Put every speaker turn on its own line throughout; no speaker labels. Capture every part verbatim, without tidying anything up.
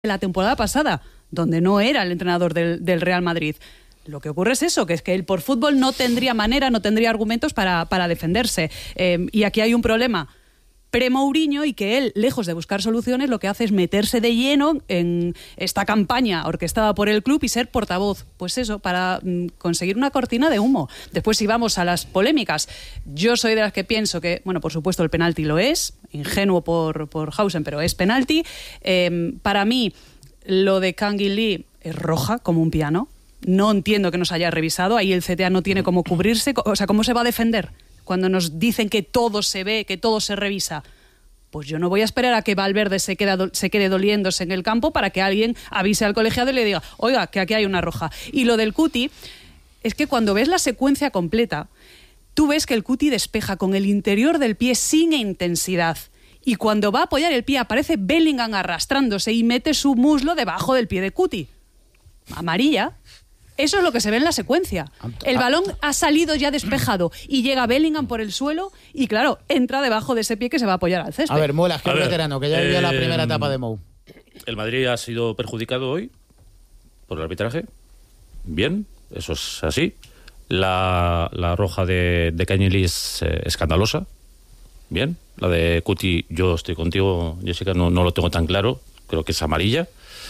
la temporada pasada, donde no era el entrenador del, del Real Madrid. Lo que ocurre es eso, que es que él por fútbol no tendría manera, no tendría argumentos para, para defenderse. Eh, y aquí hay un problema pre-Mourinho y que él, lejos de buscar soluciones, lo que hace es meterse de lleno en esta campaña orquestada por el club y ser portavoz. Pues eso, para mm, conseguir una cortina de humo. Después, si vamos a las polémicas, yo soy de las que pienso que, bueno, por supuesto el penalti lo es, ingenuo por, por Hausen, pero es penalti. Eh, para mí, lo de Kang In Lee es roja, como un piano. No entiendo que nos haya revisado. Ahí el C T A no tiene cómo cubrirse. O sea, ¿cómo se va a defender cuando nos dicen que todo se ve, que todo se revisa? Pues yo no voy a esperar a que Valverde se quede, se quede doliéndose en el campo para que alguien avise al colegiado y le diga, oiga, que aquí hay una roja. Y lo del Cuti, es que cuando ves la secuencia completa, tú ves que el Cuti despeja con el interior del pie sin intensidad. Y cuando va a apoyar el pie aparece Bellingham arrastrándose y mete su muslo debajo del pie de Cuti. Amarilla. Eso es lo que se ve en la secuencia. El balón ha salido ya despejado y llega Bellingham por el suelo y, claro, entra debajo de ese pie que se va a apoyar al césped.
A ver, Muelas, que es veterano, que ya vivió
eh,
la primera etapa de Mou.
El Madrid ha sido perjudicado hoy por el arbitraje. Bien, eso es así. La, la roja de, de Kang In Lee es eh, escandalosa. Bien. La de Cuti, yo estoy contigo, Jessica, no, no lo tengo tan claro. Creo que es amarilla.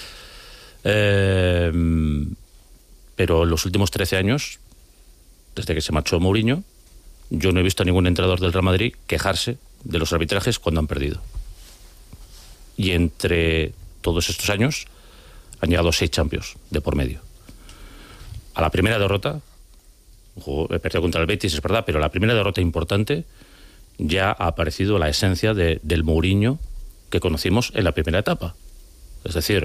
Eh... Pero en los últimos trece años, desde que se marchó Mourinho, yo no he visto a ningún entrenador del Real Madrid quejarse de los arbitrajes cuando han perdido. Y entre todos estos años han llegado seis Champions de por medio. A la primera derrota, he perdido contra el Betis, es verdad, pero a la primera derrota importante ya ha aparecido la esencia de, del Mourinho que conocimos en la primera etapa. Es decir,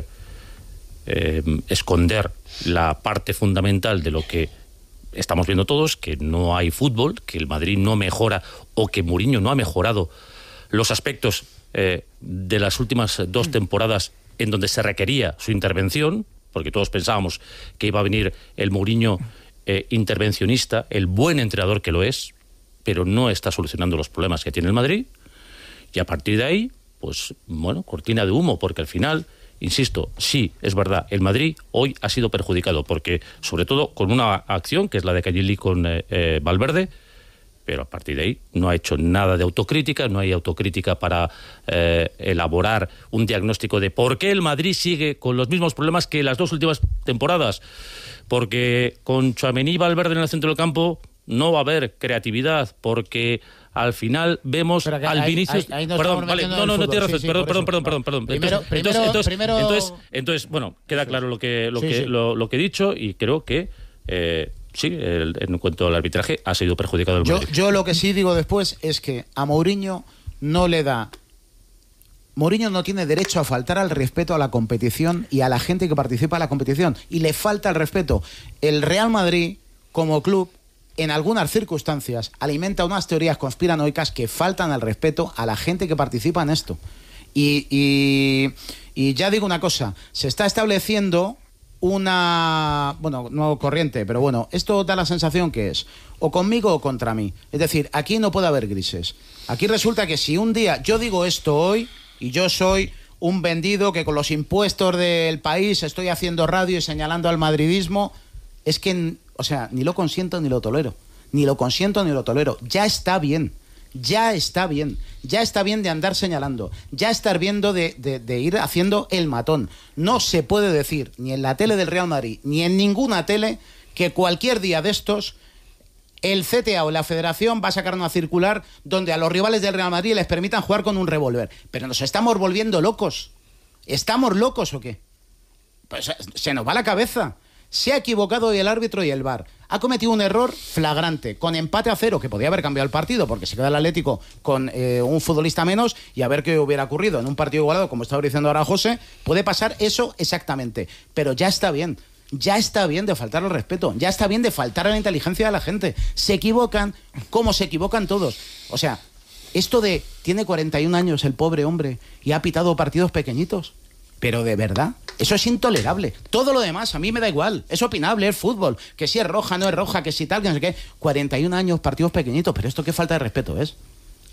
Eh, esconder la parte fundamental de lo que estamos viendo todos, que no hay fútbol, que el Madrid no mejora o que Mourinho no ha mejorado los aspectos eh, de las últimas dos temporadas en donde se requería su intervención, porque todos pensábamos que iba a venir el Mourinho eh, intervencionista, el buen entrenador que lo es, pero no está solucionando los problemas que tiene el Madrid, y a partir de ahí, pues bueno, cortina de humo, porque al final, insisto, sí, es verdad, el Madrid hoy ha sido perjudicado, porque sobre todo con una acción, que es la de Kang In Lee con eh, eh, Valverde, pero a partir de ahí no ha hecho nada de autocrítica, no hay autocrítica para eh, elaborar un diagnóstico de por qué el Madrid sigue con los mismos problemas que las dos últimas temporadas, porque con Tchouaméni y Valverde en el centro del campo no va a haber creatividad, porque al final vemos al
ahí,
Vinicius...
Ahí, ahí nos
perdón, vale, no, no, no tienes razón,
sí, sí,
perdón, perdón,
eso,
perdón, perdón, perdón.
Primero,
entonces,
primero,
entonces,
primero...
entonces, entonces, bueno, queda claro lo que, lo,
sí,
que,
sí.
Lo, lo que he dicho, y creo que... Eh, sí, el, en cuanto al arbitraje ha sido perjudicado el
yo,
Madrid.
yo lo que sí digo después es que a Mourinho no le da... Mourinho no tiene derecho a faltar al respeto a la competición y a la gente que participa en la competición. Y le falta el respeto. El Real Madrid, como club, en algunas circunstancias, alimenta unas teorías conspiranoicas que faltan al respeto a la gente que participa en esto. Y, y, y ya digo una cosa, se está estableciendo una, bueno, no corriente, pero bueno, esto da la sensación que es o conmigo o contra mí. Es decir, aquí no puede haber grises. Aquí resulta que si un día yo digo esto hoy y yo soy un vendido que con los impuestos del país estoy haciendo radio y señalando al madridismo, es que, o sea, ni lo consiento ni lo tolero. Ni lo consiento ni lo tolero. Ya está bien. Ya está bien, ya está bien de andar señalando, ya estar viendo de, de, de ir haciendo el matón. No se puede decir, ni en la tele del Real Madrid, ni en ninguna tele, que cualquier día de estos el C T A o la Federación va a sacar una circular donde a los rivales del Real Madrid les permitan jugar con un revólver. Pero nos estamos volviendo locos. ¿Estamos locos o qué? Pues se nos va la cabeza. Se ha equivocado el árbitro y el V A R. Ha cometido un error flagrante, con empate a cero, que podía haber cambiado el partido, porque se queda el Atlético con eh, un futbolista menos, y a ver qué hubiera ocurrido en un partido igualado, como estaba diciendo ahora José, puede pasar eso exactamente. Pero ya está bien, ya está bien de faltar al respeto, ya está bien de faltar a la inteligencia de la gente. Se equivocan como se equivocan todos. O sea, esto de, tiene cuarenta y un años el pobre hombre y ha pitado partidos pequeñitos. Pero de verdad, eso es intolerable. Todo lo demás a mí me da igual, es opinable, es fútbol, que si es roja, no es roja, que si tal, que no sé qué. cuarenta y un años, partidos pequeñitos, pero esto qué falta de respeto es.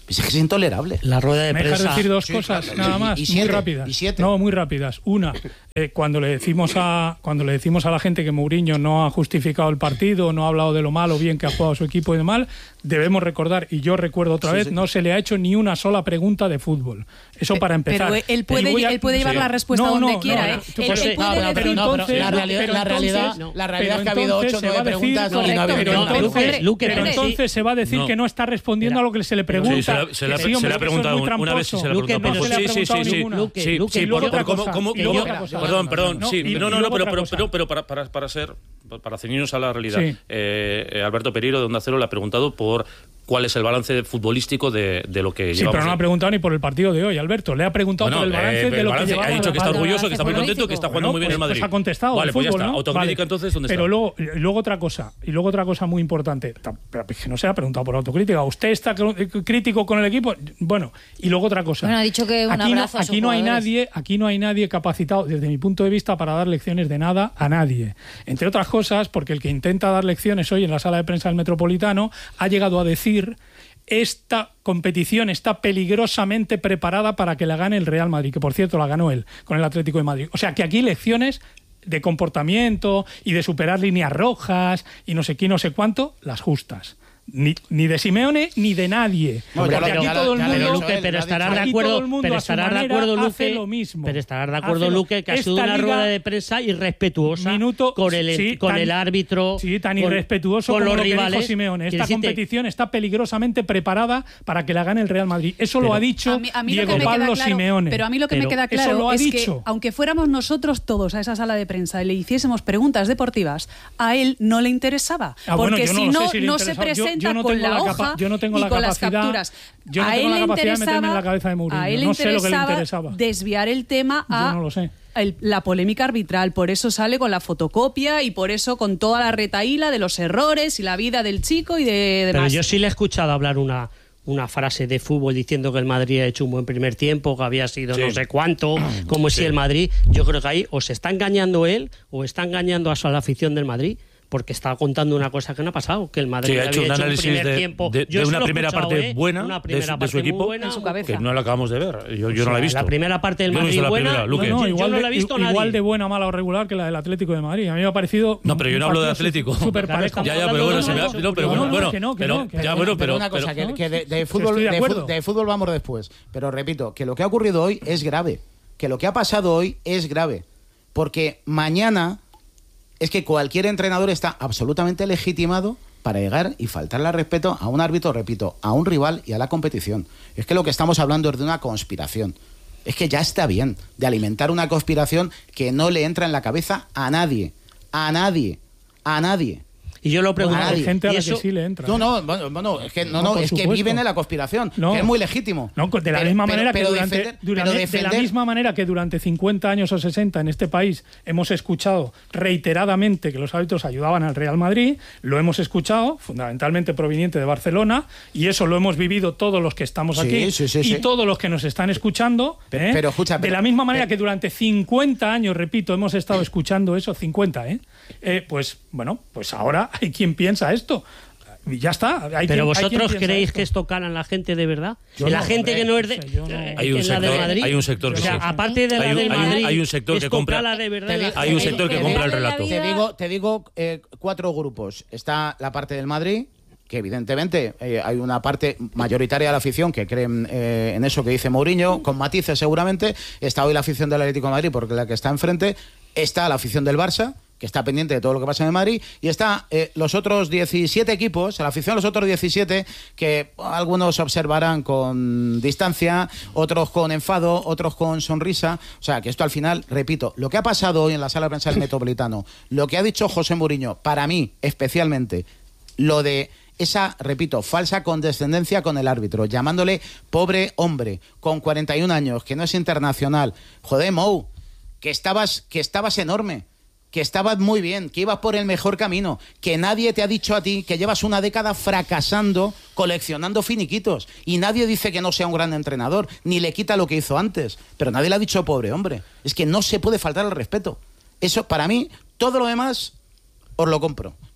Es que es intolerable.
La rueda de
¿Me dejas
prensa.
decir dos
Sí,
cosas,
claro,
nada
y-
más,
y siete,
muy rápidas?
y siete.
No, muy rápidas. Una, eh, cuando le decimos a cuando le decimos a la gente que Mourinho no ha justificado el partido, no ha hablado de lo mal o bien que ha jugado su equipo y de mal, debemos recordar, y yo recuerdo otra
Sí,
vez,
sí.
no se le ha hecho ni una sola pregunta de fútbol. Eso para empezar.
Pero él puede,
Y voy a-
él puede llevar
Sí.
la respuesta
No,
donde
no,
quiera.
no,
¿eh?
tú
Él-
puedes-
él puede
No, pero-
decir-
pero no, pero
entonces-
la realidad,
pero
la realidad,
entonces-
la realidad
pero
es que ha habido
entonces
ocho o
se va
nueve
a decir-
preguntas y no ha habido
correcto,
Pero
ninguna.
pero
entonces,
Luque,
Luque,
pero
pero
entonces se va a decir
No.
que no está respondiendo
Mira,
a lo que se le pregunta.
Sí, se la- se la-
Que
se
sí,
la
hombre,
ha
que eso es
preguntado
muy
una vez y se la ha
tramposo.
Luque,
preguntado.
pero
No se le ha
Sí, sí, sí,
preguntado
sí.
ninguna.
Luque,
Sí,
Luque,
sí,
y
luego
por-
otra
¿cómo-
cosa,
cómo-
y luego
cómo-
otra cosa.
Perdón, perdón,
No,
sí.
y-
No,
y
no, no,
luego
pero,
otra
pero,
cosa.
pero, pero para, para, para ser, para ceñirnos a la realidad,
Sí.
eh, eh, Alberto Pereiro de Onda Cero le ha preguntado por cuál es el balance futbolístico de, de lo que
Sí,
llevamos.
pero no ha
en-
preguntado ni por el partido de hoy, Alberto. Le ha preguntado
Bueno,
por el balance
eh,
de
el
lo
balance,
que llevamos.
ha dicho que está
Balance
orgulloso, que está muy contento, que está jugando
Bueno,
muy bien
pues,
en Madrid.
pues ha contestado.
Vale,
el
pues ya
fútbol,
está.
¿no?
Autocrítica,
Vale.
entonces, ¿dónde
Pero
está?
luego, y luego otra cosa, y luego otra cosa muy importante. Ta- pero que no se le ha preguntado por autocrítica. ¿Usted está cr- crítico con el equipo? Bueno, y luego otra cosa.
Bueno, ha dicho que un
aquí no,
abrazo a sus
aquí no hay
jugadores.
nadie, aquí no hay nadie capacitado, desde mi punto de vista, para dar lecciones de nada a nadie. Entre otras cosas, porque el que intenta dar lecciones hoy en la sala de prensa del Metropolitano ha llegado a decir: esta competición está peligrosamente preparada para que la gane el Real Madrid, que por cierto la ganó él con el Atlético de Madrid. O sea que aquí lecciones de comportamiento y de superar líneas rojas y no sé qué, no sé cuánto, las justas. Ni, ni de Simeone ni de nadie.
No, ya
Porque
lo-
aquí
ya lo-
todo el
ya lo
mundo...
ha
Pero
dicho
Luque,
él,
pero
lo ha
estarás
dicho
de
Aquí
acuerdo,
todo el mundo
pero
a su
estarás de
manera
acuerdo,
hace
Luque,
lo mismo.
pero estarás de
Hace
acuerdo,
lo-
Luque, que ha sido
Esta
una
liga-
rueda de prensa irrespetuosa
Minuto-
con el
sí,
con
tan-
el árbitro,
sí, tan
con-
irrespetuoso
con
como
los
lo que
rivales.
dijo Simeone. Esta
Quiero decirte-
competición está peligrosamente preparada para que la gane el Real Madrid. Eso lo
Pero-
ha dicho
A mí- a mí lo
Diego
que me queda
Pablo
claro-
Simeone.
Pero a mí lo que
Pero
me queda
eso
claro
lo ha
es
dicho.
que, aunque fuéramos nosotros todos a esa sala de prensa y le hiciésemos preguntas deportivas, a él no le interesaba.
Ah, bueno,
porque
yo no
si
lo
no,
sé si le
no se
interesaba. Yo- yo
presenta
no
con
tengo
la
la
hoja
capa- yo no tengo
y
la
con las
capacidad-
capturas.
yo no
a
tengo
él
la
le
capacidad de meterme en
interesaba-
la cabeza de Mourinho.
A él le
No sé lo que le
interesaba
interesaba.
desviar el tema a
Yo no lo sé.
el- la polémica arbitral. Por eso sale con la fotocopia y por eso con toda la retaíla de los errores y la vida del chico y de
Pero
demás.
yo sí le he escuchado hablar una, una frase de fútbol diciendo que el Madrid ha hecho un buen primer tiempo, que había sido
Sí.
no sé cuánto, como si
Sí.
el Madrid... Yo creo que ahí o se está engañando él o está engañando a su- a la afición del Madrid, porque está contando una cosa que no ha pasado, que el Madrid
Sí, ha
había
hecho un análisis
primer
de,
tiempo.
de-
Yo
de
eso
una
lo he
primera
escuchado,
parte
¿eh?
buena
Una
de,
primera
su- de
parte
su
muy
equipo,
buena.
En su cabeza.
que no la acabamos de ver. Yo, yo
O
no la
sea,
he visto.
La primera parte del
Yo no he
Madrid
visto la
buena,
primera, Luque.
No, no,
yo- yo
igual,
no
de,
la he visto
igual
nadie.
de buena, mala o regular que la del Atlético de Madrid. A mí me ha parecido.
No, pero yo no
un
hablo de
partido
Atlético.
Súper
Claro,
parejo.
estamos
Ya, ya, pero
hablando
bueno,
de
se me ha-
eso.
no, pero
No, no,
bueno,
que no, que
pero
no, que
ya,
no.
bueno, pero
una cosa,
pero-
que, que de, de fútbol,
Estoy de
de,
acuerdo.
fu- de fútbol vamos después. Pero repito, que lo que ha ocurrido hoy es grave. Que lo que ha pasado hoy es grave. Porque mañana es que cualquier entrenador está absolutamente legitimado para llegar y faltarle al respeto a un árbitro, repito, a un rival y a la competición. Es que lo que estamos hablando es de una conspiración. Es que ya está bien de alimentar una conspiración que no le entra en la cabeza a nadie. A nadie. A nadie.
Y yo lo pregunto.
Bueno,
Hay
nadie.
gente a
¿y
la
eso?
que sí le entra.
No,
¿eh?
no, bueno, bueno, es que, no,
No,
no,
por
es que
supuesto.
viven en la conspiración,
No.
que es muy legítimo.
No, de la
Pero-
misma
pero-
manera
pero
que durante,
defender-
durante-
pero
de la
defender-
misma manera que durante cincuenta años o sesenta en este país hemos escuchado reiteradamente que los árbitros ayudaban al Real Madrid, lo hemos escuchado, fundamentalmente proveniente de Barcelona, y eso lo hemos vivido todos los que estamos
Sí,
aquí
sí, sí,
y
sí.
todos los que nos están escuchando.
Pero-
¿eh?
pero escucha,
de
pero-
la misma manera
pero-
que durante cincuenta años, repito, hemos estado escuchando eso, cincuenta, ¿eh? Eh, pues bueno, pues ahora hay quien piensa esto. Y ya está. Hay
Pero
quien- hay quien
vosotros
piensa
creéis
esto.
que esto cala en la gente de verdad.
Yo
En la
no,
gente
hombre,
que no es de,
no sé, yo no.
eh,
Hay un
en la del
sector-
Madrid.
hay un sector que
o sea,
sí.
aparte de la
Hay un-
del
hay un-
Madrid,
hay un sector que
esto
compra-
cala de verdad.
Te
en la
digo-
Hay un
gente.
sector que
te
compra el
digo de la
relato.
vida-
Te digo, te digo eh, cuatro grupos. Está la parte del Madrid, que evidentemente eh, hay una parte mayoritaria de la afición que creen eh, en eso que dice Mourinho, con matices seguramente. Está hoy la afición del Atlético de Madrid, porque la que está enfrente. Está la afición del Barça, que está pendiente de todo lo que pasa en el Madrid, y está eh, los otros diecisiete equipos, la afición de los otros diecisiete, que algunos observarán con distancia, otros con enfado, otros con sonrisa. O sea, que esto al final, repito, lo que ha pasado hoy en la sala de prensa del Metropolitano, lo que ha dicho José Mourinho, para mí especialmente, lo de esa, repito, falsa condescendencia con el árbitro, llamándole pobre hombre, con cuarenta y un años, que no es internacional. Joder, Mou, que estabas, que estabas enorme, que estabas muy bien, que ibas por el mejor camino, que nadie te ha dicho a ti que llevas una década fracasando, coleccionando finiquitos, y nadie dice que no sea un gran entrenador, ni le quita lo que hizo antes, pero nadie le ha dicho pobre hombre. Es que no se puede faltar al respeto. Eso, para mí, todo lo demás os lo compro.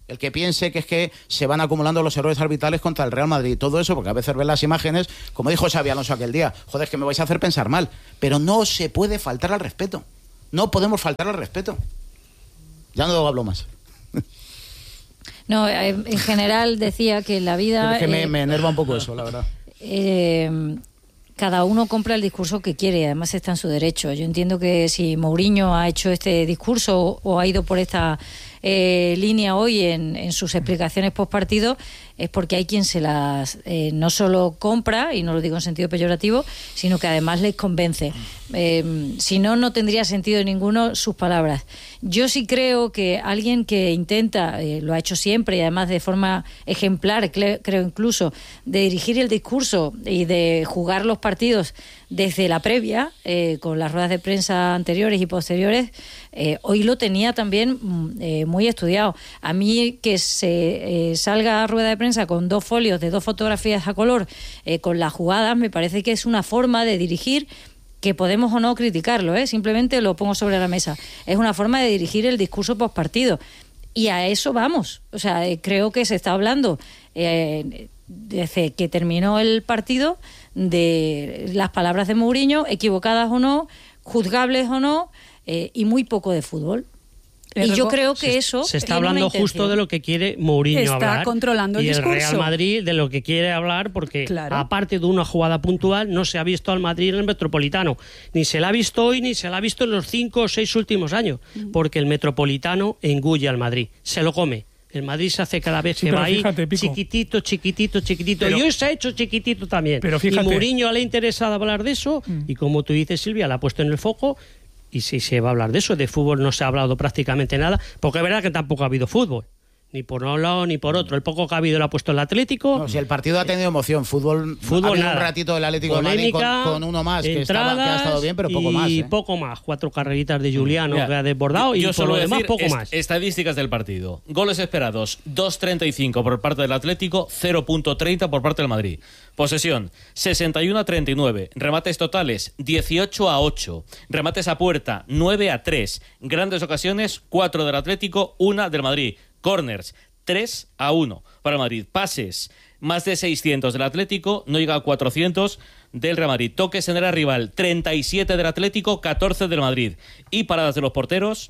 El que piense que es que se van acumulando los errores arbitrales contra el Real Madrid y todo eso, porque a veces ven las imágenes, como dijo Xabi Alonso aquel día, joder, es que me vais a hacer pensar mal. Pero no se puede faltar al respeto. No podemos faltar al respeto. Ya no hablo más.
No, en general decía que en la vida...
Es que me,
eh,
me enerva un poco eso, la verdad.
Eh, cada uno compra el discurso que quiere, además está en su derecho. Yo entiendo que si Mourinho ha hecho este discurso o, o ha ido por esta eh, línea hoy en, en sus explicaciones post partido, es porque hay quien se las eh, no solo compra, y no lo digo en sentido peyorativo, sino que además les convence. Eh, si no, no tendría sentido ninguno sus palabras. Yo sí creo que alguien que intenta, eh, lo ha hecho siempre y además de forma ejemplar, cre- creo incluso, de dirigir el discurso y de jugar los partidos desde la previa, eh, con las ruedas de prensa anteriores y posteriores, eh, hoy lo tenía también eh, muy estudiado. A mí que se eh, salga a rueda de prensa con dos folios de dos fotografías a color, eh, con las jugadas, me parece que es una forma de dirigir que podemos o no criticarlo, ¿eh? Simplemente lo pongo sobre la mesa. Es una forma de dirigir el discurso postpartido. Y a eso vamos. O sea, eh, creo que se está hablando eh, desde que terminó el partido de las palabras de Mourinho, equivocadas o no, juzgables o no, eh, y muy poco de fútbol. Y yo creo que
se,
eso...
Se está hablando justo de lo que quiere Mourinho
está
hablar.
Controlando el
y
discurso.
el Real Madrid de lo que quiere hablar, porque
claro.
aparte de una jugada puntual, no se ha visto al Madrid en el Metropolitano. Ni se la ha visto hoy, ni se la ha visto en los cinco o seis últimos años. Porque el Metropolitano engulle al Madrid. Se lo come. El Madrid se hace cada vez
Sí,
que
pero
va ahí
fíjate, Pico.
chiquitito, chiquitito, chiquitito.
Pero-
y hoy se ha hecho chiquitito también.
Pero fíjate-
Y Mourinho le ha interesado hablar de eso.
Mm.
Y como tú dices, Silvia, la ha puesto en el foco. Y si se va a hablar de eso, de fútbol no se ha hablado prácticamente nada, porque es verdad que tampoco ha habido fútbol, ni por un lado ni por otro. El poco que ha habido lo ha puesto el Atlético.
No, si el partido ha tenido emoción, fútbol,
Fútbol
ha habido
nada.
un ratito del Atlético de Madrid con,
Polémica,
con uno más que, estaba, que ha
entradas
estado bien, pero poco
y
más. ¿eh?
poco más. Cuatro carreritas de Juliano
Mira,
que ha desbordado y
yo
por
solo
lo demás
decir
poco
est-
más.
Estadísticas del partido. Goles esperados, dos treinta y cinco por parte del Atlético, cero treinta por parte del Madrid. Posesión, sesenta y uno a treinta y nueve. Remates totales, dieciocho a ocho. Remates a puerta, nueve a tres. Grandes ocasiones, cuatro del Atlético, una del Madrid. Corners, tres a uno para el Madrid. Pases, más de seiscientos del Atlético, no llega a cuatrocientos del Real Madrid. Toques en el rival, treinta y siete del Atlético, catorce del Madrid. Y paradas de los porteros,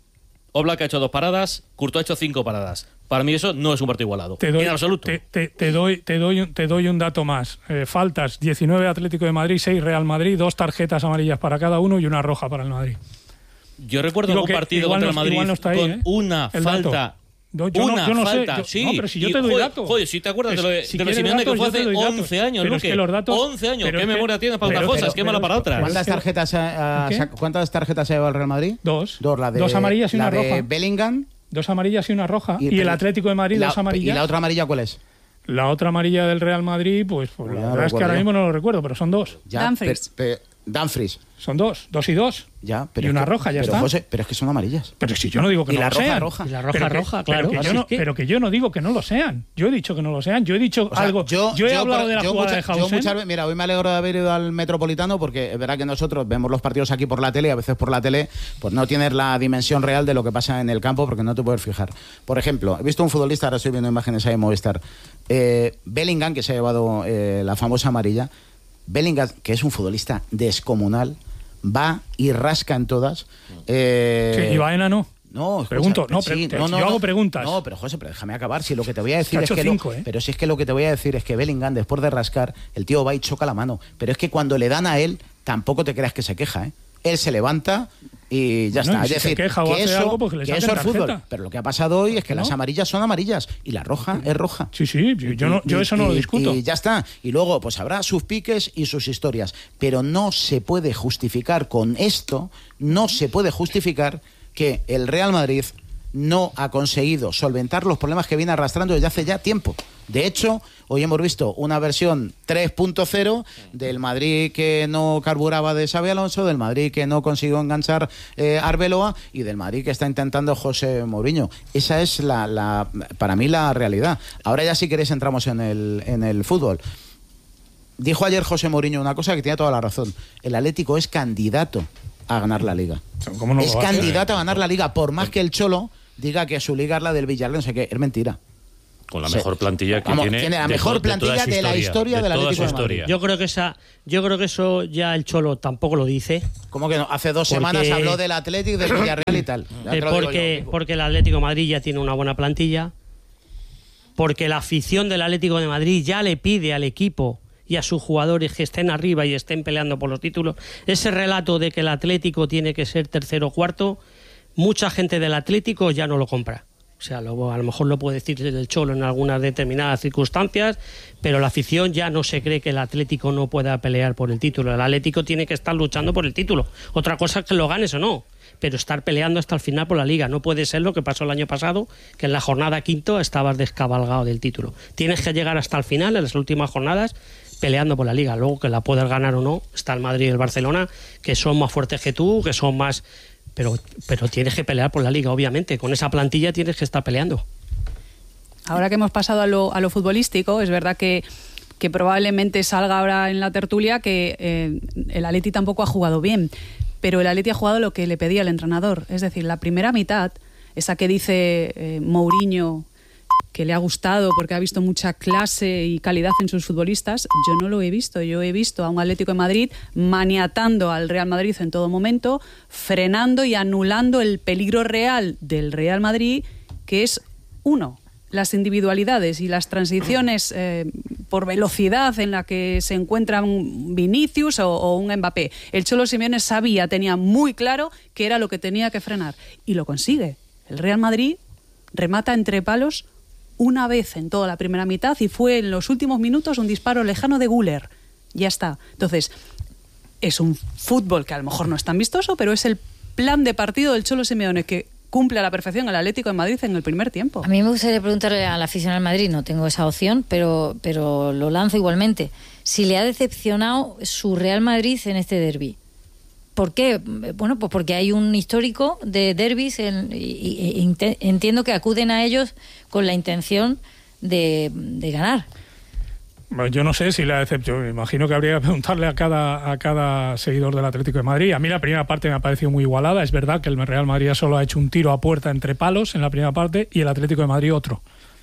Oblak ha hecho dos paradas, Courtois ha hecho cinco paradas. Para mí eso no es un partido igualado,
Te doy,
en absoluto.
Te, te- te doy, te, doy, un- te doy un dato más. Eh, faltas, diecinueve Atlético de Madrid, seis Real Madrid, dos tarjetas amarillas para cada uno y una roja para el Madrid.
Yo recuerdo
Digo
un
que
partido
igual
contra
no-
el Madrid
igual no está ahí,
con
¿eh?
una
El dato.
falta.
No, yo no-
una
yo no sé,
falta,
yo-
sí.
no, pero si yo
Y,
te doy
joder,
datos.
Joder, si te acuerdas de lo de,
Si
de lo de
quieres
Simeone, que
datos,
fue
yo te
hace
doy datos.
once años,
Pero es
Luque.
que los datos-
once años,
pero
qué
es que-
memoria tienes para
pero-
unas cosas,
pero-
qué mala para
pero-
otras.
pero-
¿Cuántas
que-
tarjetas, ha- ha-
¿Qué?
sac- ¿Cuántas tarjetas ha llevado el Real Madrid?
Dos.
Dos, la de,
Dos amarillas y
la
una
de
roja.
Bellingham.
Dos amarillas y una roja. Y, el
pero-
Atlético de Madrid,
la-
dos amarillas.
¿Y la otra amarilla cuál es?
La otra amarilla del Real Madrid, pues, pues
Ya
la
no
verdad es que
recuerdo
ahora
yo.
mismo no lo recuerdo, pero son dos.
Ya,
Dumfries.
pe- pe- Dumfries.
Son dos. Dos y dos.
Ya, pero
Y
es
una
que-
roja, ya
pero,
está.
José, pero es que son amarillas.
Pero si yo no digo que
Y
no
la
lo
roja,
sean.
roja.
Y la roja,
pero que,
roja,
pero
claro.
que
Así
yo no,
es que-
pero que yo no digo que no lo sean. Yo he dicho que no lo sean. Yo he dicho
O sea,
algo. Yo, he hablado
por-
de la
yo
jugada
mucha-
de
yo
Hausen.
muchas veces- mira, hoy me alegro de haber ido al Metropolitano porque es verdad que nosotros vemos los partidos aquí por la tele y a veces por la tele pues no tienes la dimensión real de lo que pasa en el campo porque no te puedes fijar. Por ejemplo, he visto un futbolista, ahora estoy viendo imágenes ahí en Movistar, eh, Bellingham, que se ha llevado eh, la famosa amarilla. Bellingham, que es un futbolista descomunal, va y rasca en todas. Eh,
Sí, y Baena no.
No, escucha,
Pregunto, no,
sí,
pre- te-
no, no,
yo hago
no.
preguntas.
No, pero José, pero déjame acabar. Si lo que te voy a decir
Que ha
es
hecho
que.
cinco,
lo,
¿eh?
Pero si es que lo que te voy a decir es que Bellingham, después de rascar, el tío va y choca la mano. Pero es que cuando le dan a él, tampoco te creas que se queja, ¿eh? Él se levanta y ya
Bueno,
está.
y
Es
si se
decir,
queja o
que
hace
eso,
algo, pues que le
que
saquen
eso es fútbol.
tarjeta.
Pero lo que ha pasado hoy es que
¿No?
las amarillas son amarillas y la roja es roja.
Sí, sí, yo, no, yo
Y-
eso no lo
y-
discuto.
Y ya está. Y luego, pues habrá sus piques y sus historias. Pero no se puede justificar con esto, no se puede justificar que el Real Madrid no ha conseguido solventar los problemas que viene arrastrando desde hace ya tiempo. De hecho, hoy hemos visto una versión tres punto cero del Madrid que no carburaba de Xabi Alonso, del Madrid que no consiguió enganchar eh, Arbeloa y del Madrid que está intentando José Mourinho. Esa es la, la para mí la realidad. Ahora ya si queréis entramos en el, en el fútbol. Dijo ayer José Mourinho una cosa que tiene toda la razón. El Atlético es candidato a ganar la Liga.
¿Cómo no
es
lo va a hacer?
candidato a ganar la Liga, por más que el Cholo diga que su liga es la del Villarreal, no sé qué, es mentira.
Con la
Sí.
mejor plantilla que
Vamos,
tiene.
tiene la
de
mejor
to- de toda
plantilla
su
de la historia del
de toda
Atlético
su
de Madrid.
historia.
Yo creo que esa, yo creo que eso ya el Cholo tampoco lo dice.
¿Cómo que no? Hace dos
Porque-
semanas habló del Atlético, del Villarreal y tal. Ya te
Eh,
lo digo
porque,
yo.
porque el Atlético de Madrid ya tiene una buena plantilla, porque la afición del Atlético de Madrid ya le pide al equipo y a sus jugadores que estén arriba y estén peleando por los títulos. Ese relato de que el Atlético tiene que ser tercero o cuarto, mucha gente del Atlético ya no lo compra. O sea, lo- a lo mejor lo puede decir el Cholo en algunas determinadas circunstancias, pero la afición ya no se cree que el Atlético no pueda pelear por el título. El Atlético tiene que estar luchando por el título. Otra cosa es que lo ganes o no, pero estar peleando hasta el final por la Liga. No puede ser lo que pasó el año pasado, que en la jornada quinto estabas descabalgado del título. Tienes que llegar hasta el final, en las últimas jornadas, peleando por la Liga. Luego, que la puedas ganar o no, está el Madrid y el Barcelona, que son más fuertes que tú, que son más... Pero, pero tienes que pelear por la Liga, obviamente. Con esa plantilla tienes que estar peleando.
Ahora que hemos pasado a lo, a lo futbolístico, es verdad que, que probablemente salga ahora en la tertulia que eh, el Atleti tampoco ha jugado bien, pero el Atleti ha jugado lo que le pedía el entrenador. Es decir, la primera mitad, esa que dice eh, Mourinho, que le ha gustado porque ha visto mucha clase y calidad en sus futbolistas, yo no lo he visto. Yo he visto a un Atlético de Madrid maniatando al Real Madrid en todo momento, frenando y anulando el peligro real del Real Madrid, que es, uno, las individualidades y las transiciones eh, por velocidad en la que se encuentra un Vinicius o, o un Mbappé. El Cholo Simeone sabía, tenía muy claro que era lo que tenía que frenar, y lo consigue. El Real Madrid remata entre palos una vez en toda la primera mitad y fue en los últimos minutos un disparo lejano de Güler. Ya está. Entonces, es un fútbol que a lo mejor no es tan vistoso, pero es el plan de partido del Cholo Simeone que cumple a la perfección el Atlético de Madrid en el primer tiempo.
A mí me gustaría preguntarle a la afición al Madrid, no tengo esa opción, pero, pero lo lanzo igualmente. Si le ha decepcionado su Real Madrid en este derbi. ¿Por qué? Bueno, pues porque hay un histórico de derbis en, y, y, y entiendo que acuden a ellos con la intención de, de ganar.
Bueno, yo no sé si la decepción, me imagino que habría que preguntarle a cada, a cada seguidor del Atlético de Madrid. A mí la primera parte me ha parecido muy igualada. Es verdad que el Real Madrid solo ha hecho un tiro a puerta entre palos en la primera parte y el Atlético de Madrid otro.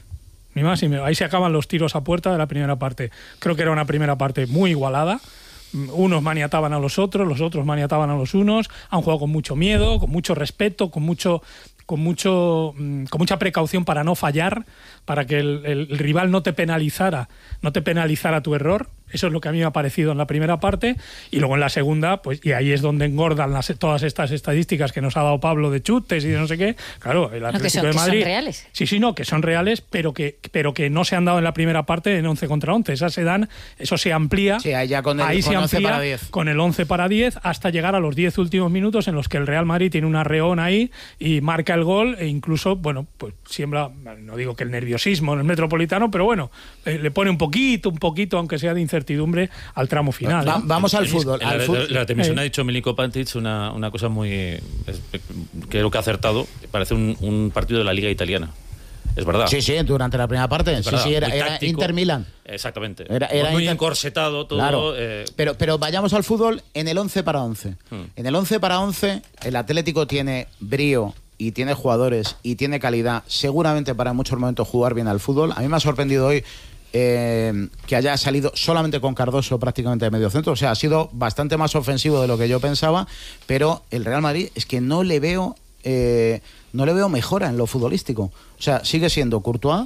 Ni más ni menos. Ahí se acaban los tiros a puerta de la primera parte. Creo que era una primera parte muy igualada. Unos maniataban a los otros, los otros maniataban a los unos. Han jugado con mucho miedo, con mucho respeto, con mucho... con mucho con mucha precaución para no fallar, para que el, el, el rival no te penalizara, no te penalizara tu error. Eso es lo que a mí me ha parecido en la primera parte, y luego en la segunda, pues, y ahí es donde engordan las, todas estas estadísticas que nos ha dado Pablo de chutes y de no sé qué. Claro, el Atlético
no, que son,
de Madrid.
Que son reales.
Sí, sí, no, que son reales, pero que, pero que no se han dado en la primera parte en once contra once. Esas se dan, eso se amplía.
Sí, ahí ya con el,
ahí
con
se
once
amplía
para diez.
con el once para diez hasta llegar a los diez últimos minutos en los que el Real Madrid tiene un arreón ahí y marca el gol, e incluso, bueno, pues siembra, no digo que el nerviosismo en el Metropolitano, pero bueno, eh, le pone un poquito, un poquito, aunque sea de incertidumbre, al tramo final.
Va-
¿eh?
vamos al
En-
fútbol.
En
al
la,
fútbol.
la televisión
Eh.
ha dicho Milinko Pantic una, una cosa muy... es- creo que ha acertado. Parece un, un partido de la Liga Italiana. Es verdad.
Sí, sí, durante la primera parte.
Es
Sí,
verdad,
sí, era,
muy
era
táctico.
Inter-Milan.
Exactamente.
Era- era
muy
Inter-
encorsetado todo.
Claro.
eh,
pero, pero vayamos al fútbol en el once para once.
Hmm.
En el once para once, el Atlético tiene brío y tiene jugadores y tiene calidad, seguramente para en muchos momentos jugar bien al fútbol. A mí me ha sorprendido hoy eh, que haya salido solamente con Cardoso prácticamente de medio centro. O sea, ha sido bastante más ofensivo de lo que yo pensaba, pero el Real Madrid es que no le veo... Eh, no le veo mejora en lo futbolístico. O sea, sigue siendo Courtois,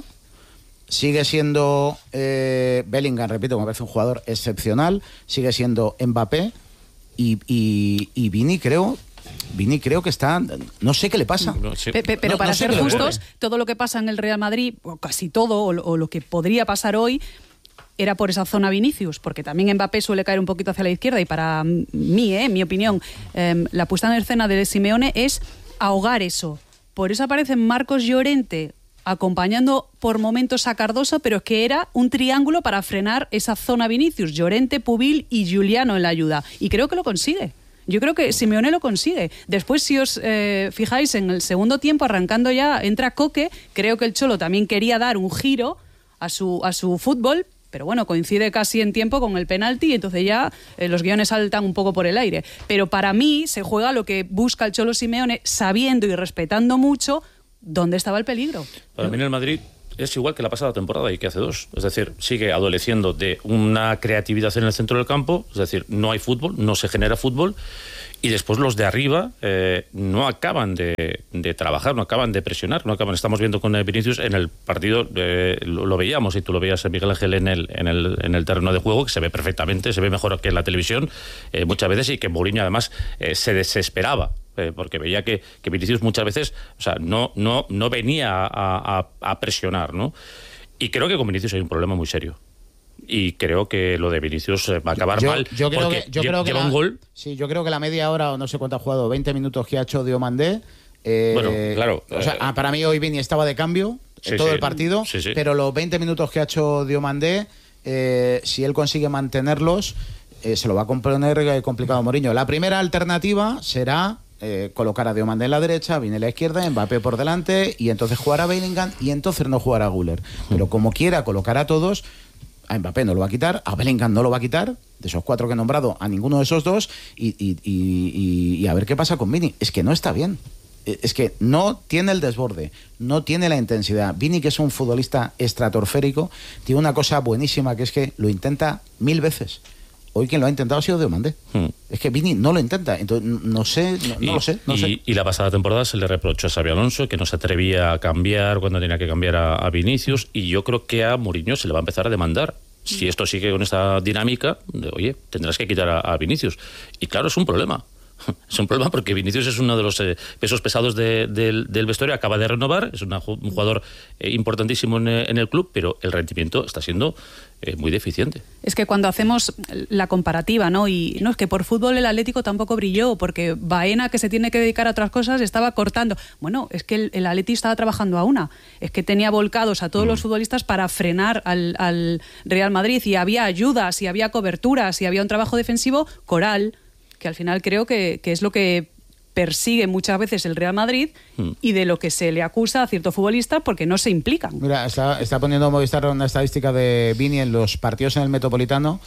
sigue siendo eh, Bellingham, repito, me parece un jugador excepcional, sigue siendo Mbappé y, y, y Vini creo... Vini creo que está... No sé qué le pasa.
no, sí.
Pe- pe- pero
No-
para
no sé
ser
qué le
justos,
ocurre.
todo lo que pasa en el Real Madrid, o casi todo, o, lo- o lo que podría pasar hoy, era por esa zona Vinicius, porque también Mbappé suele caer un poquito hacia la izquierda, y para mí, eh, mi opinión, eh, la puesta en escena de Simeone es ahogar eso. Por eso aparece Marcos Llorente acompañando por momentos a Cardoso, pero es que era un triángulo para frenar esa zona Vinicius, Llorente, Pubil y Giuliano en la ayuda, y creo que lo consigue. Yo creo que Simeone lo consigue. Después, si os eh, fijáis, en el segundo tiempo, arrancando ya, entra Coque. Creo que el Cholo también quería dar un giro a su, a su fútbol, pero bueno, coincide casi en tiempo con el penalti, y entonces ya eh, los guiones saltan un poco por el aire. Pero para mí se juega lo que busca el Cholo Simeone, sabiendo y respetando mucho ¿dónde estaba el peligro?
Para mí en el Madrid es igual que la pasada temporada y que hace dos. Es decir, sigue adoleciendo de una creatividad en el centro del campo, es decir, no hay fútbol, no se genera fútbol, y después los de arriba eh, no acaban de, de trabajar, no acaban de presionar, no acaban. Estamos viendo con Vinicius en el partido, eh, lo, lo veíamos, y tú lo veías, Miguel Ángel, en el, en el, en el terreno de juego, que se ve perfectamente, se ve mejor que en la televisión eh, muchas veces, y que Mourinho además eh, se desesperaba. Eh, porque veía que, que Vinicius muchas veces, o sea, no, no, no venía a, a, a presionar, ¿no? Y creo que con Vinicius hay un problema muy serio. Y creo que lo de Vinicius va a acabar
yo,
mal.
Yo creo
porque
que, yo
lle-
creo que
lleva
la,
un gol.
Sí, yo creo que la media hora, o no sé cuánto ha jugado, veinte minutos que ha hecho Diomandé. Eh,
Bueno, claro.
O sea,
eh,
para mí hoy Vini estaba de cambio
sí,
en todo
sí,
el partido,
sí, sí.
pero los veinte minutos que ha hecho Diomandé, eh, si él consigue mantenerlos, eh, se lo va a componer eh, complicado Mourinho. La primera alternativa será Eh, colocar a Diomandé en la derecha, Vini en la izquierda, Mbappé por delante, y entonces jugar a Bellingham, y entonces no jugar a Güler. Pero como quiera colocar a todos, a Mbappé no lo va a quitar, a Bellingham no lo va a quitar, de esos cuatro que he nombrado, a ninguno de esos dos, y, y, y, y, y a ver qué pasa con Vini. Es que no está bien. Es que no tiene el desborde, no tiene la intensidad. Vini, que es un futbolista estratosférico, tiene una cosa buenísima, que es que lo intenta mil veces. Hoy quien lo ha intentado ha sido Diomandé. Hmm. Es que Vini no lo intenta. Entonces, no sé, no,
y,
no lo sé. No
y,
sé.
y la pasada temporada se le reprochó a Xabi Alonso que no se atrevía a cambiar cuando tenía que cambiar a, a Vinicius. Y yo creo que a Mourinho se le va a empezar a demandar. Si esto sigue con esta dinámica, de, oye, tendrás que quitar a, a Vinicius. Y claro, es un problema. Es un problema porque Vinicius es uno de los eh, pesos pesados de, de, del vestuario, acaba de renovar, es una, un jugador eh, importantísimo en, en el club, pero el rendimiento está siendo eh, muy deficiente.
Es que cuando hacemos la comparativa, ¿no? Y no, es que por fútbol el Atlético tampoco brilló, porque Baena, que se tiene que dedicar a otras cosas, estaba cortando. Bueno, es que el, el Atleti estaba trabajando a una. Es que tenía volcados a todos mm. los futbolistas para frenar al, al Real Madrid, y había ayudas, y había coberturas, y había un trabajo defensivo coral, que al final creo que, que es lo que persigue muchas veces el Real Madrid hmm. y de lo que se le acusa a ciertos futbolistas porque no se implican.
Mira, está, está poniendo Movistar una estadística de Vini en los partidos en el Metropolitano.